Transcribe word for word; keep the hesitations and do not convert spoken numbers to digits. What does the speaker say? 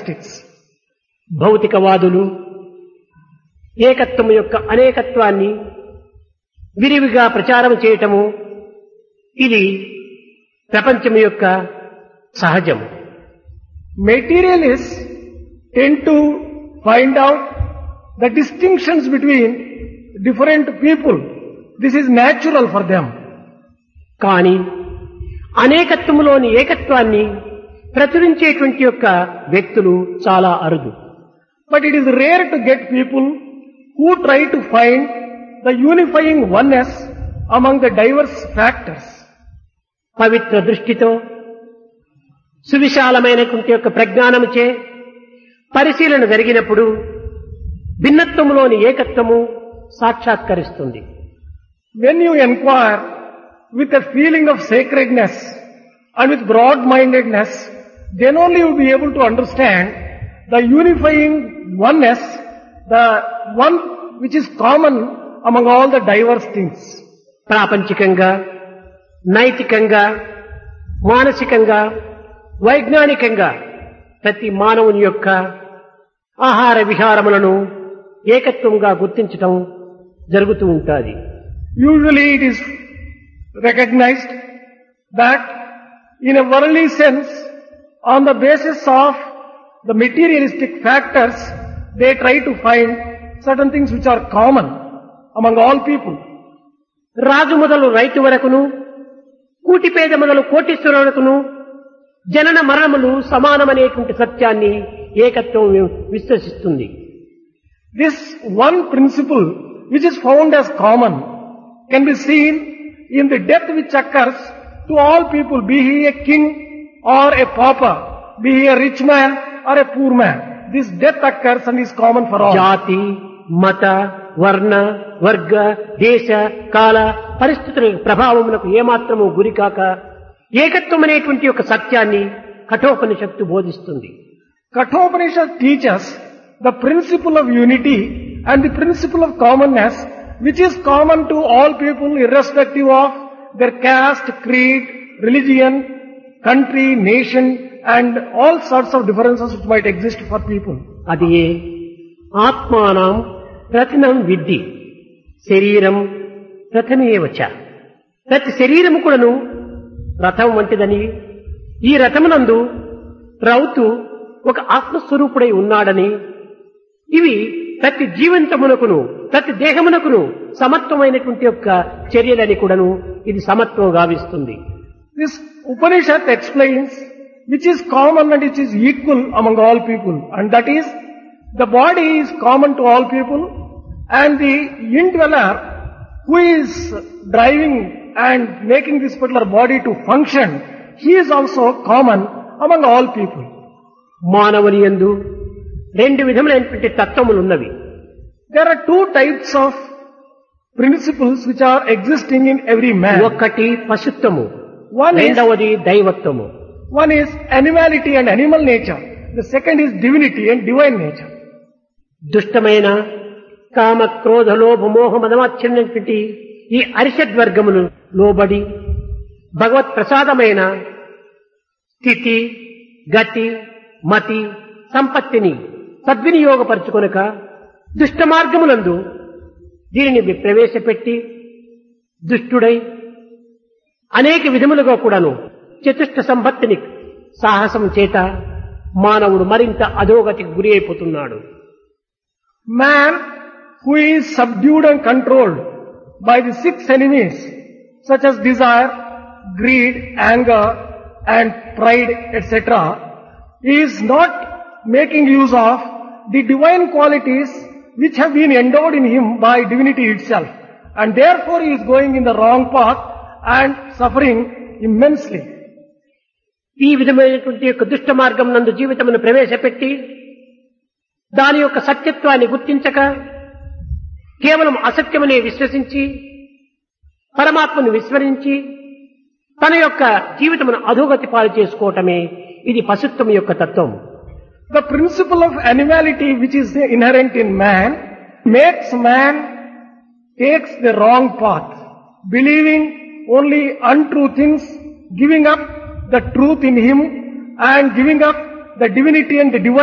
characteristics. భౌతికవాదులు ఏకత్వం యొక్క అనేకత్వాన్ని విరివిగా ప్రచారం చేయటము ఇది ప్రపంచం యొక్క సహజము. Materialists tend to find out the distinctions between different people. This is natural for them. కానీ అనేకత్వములోని ఏకత్వాన్ని ప్రచురించేటువంటి యొక్క వ్యక్తులు చాలా అరుదు. But it is rare to get people who try to find the unifying oneness among the diverse factors. పవిత్ర దృష్టితో సువిశాలమైనటువంటి యొక్క ప్రజ్ఞానముచే పరిశీలన జరిగినప్పుడు భిన్నత్వములోని ఏకత్వము సాక్షాత్కరిస్తుంది. When you inquire with a feeling of sacredness and with broad-mindedness, then only you will be able to understand the unifying oneness, the one which is common among all the diverse things. ప్రాపంచికంగా, నైతికంగా, మానసికంగా, వైజ్ఞానికంగా ప్రతి మానవుని యొక్క ఆహార విహారములను ఏకత్వంగా గుర్తించటం జరుగుతూ ఉంటుంది. Usually it is recognized that in a worldly sense, on the basis of the materialistic factors, they try to find certain things which are common among all people. రాజు మొదలు రైతు వరకును, కూటిపేద మొదలు కోటీశ్వరుల వరకును జనన మరణములు సమానమనేటువంటి సత్యాన్ని ఏకత్వం విశ్వసిస్తుంది. This one principle which is found as common can be seen in the death which occurs to all people, be he a king or a pauper, be he a rich man or a poor man. This death occurs and is common for all. జాతి, మత, వర్ణ, వర్గ, దేశ, కాల పరిస్థితుల ప్రభావములకు ఏమాత్రము గురికాక ఏకత్వం అనేటువంటి ఒక సత్యాన్ని కఠోపనిషత్తు బోధిస్తుంది. Kathopanishad teaches the principle of unity and the principle of commonness, which is common to all people irrespective of their caste, creed, religion, country, nation and all sorts of differences which might exist for people. అది ఆత్మానం ప్రతినం విద్ధి శరీరం ప్రథమేవచ. ప్రతి శరీరము కూడాను రథం వంటిదని, ఈ రథమునందు రౌతు ఒక ఆత్మస్వరూపుడై ఉన్నాడని, ఇవి ప్రతి జీవంతమునకును ప్రతి దేహమునకును సమత్వమైనటువంటి యొక్క చర్యలని కూడాను ఇది సమత్వం గావిస్తుంది. This Upanishad explains which is common and which is equal among all people, and that is the body is common to all people and the indweller who is driving and making this particular body to function, he is also common among all people. మానవుని యందు రెండు విధములైనటువంటి తత్వములు ఉన్నవి. There are two types of principles which are existing in every man. ఒకటి పశుత్వము, One is, రెండవది దైవత్వము. one is animality and animal nature. The second is divinity and divine nature. దుష్టమైన కామ, క్రోధ, లోభ, మోహ, మదమాచ్ఛన్నటువంటి ఈ అరిషద్వర్గమును లోబడి భగవత్ ప్రసాదమైన స్థితి, గతి, మతి, సంపత్తిని సద్వినియోగపరచుకొనక దుష్ట మార్గములందు దీనిని ప్రవేశపెట్టి దుష్టుడై అనేక విధములుగా కూడాను చతుష్ట సంపత్తిని సాహసం చేత మానవుడు మరింత అధోగతికి గురి అయిపోతున్నాడు. Man who is subdued and controlled by the six enemies such as desire, greed, anger and pride, et cetera, is not making use of the divine qualities which have been endowed in him by divinity itself, and therefore he is going in the wrong path and suffering immensely. ఈ విధమైనటువంటి యొక్క దుష్ట మార్గం నందు జీవితమును ప్రవేశపెట్టి దాని యొక్క సత్యత్వాన్ని గుర్తించక కేవలం అసత్యమనే విశ్వసించి పరమాత్మను విస్మరించి తన యొక్క జీవితమును అధోగతి పాలు చేసుకోవటమే ఇది పశుత్వం యొక్క తత్వం. The principle of animality which is inherent in man makes man takes the wrong path, believing only untrue things, giving up the truth in him and giving up the divinity and the divine